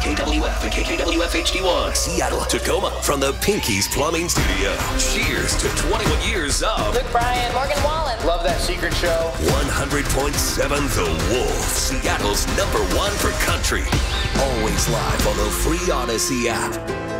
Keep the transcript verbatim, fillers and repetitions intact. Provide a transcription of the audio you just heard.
K W F and K K W F H D one, Seattle, Tacoma, from the Pinky's Plumbing Studio. Cheers to twenty-one years of Luke Bryan, Morgan Wallen. Love that secret show. one hundred point seven The Wolf, Seattle's number one for country. Always live on the free Odyssey app.